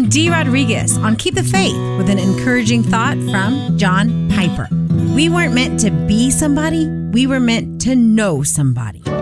Dee Rodriguez on Keep the Faith with an encouraging thought from John Piper. We weren't meant to be somebody, we were meant to know somebody.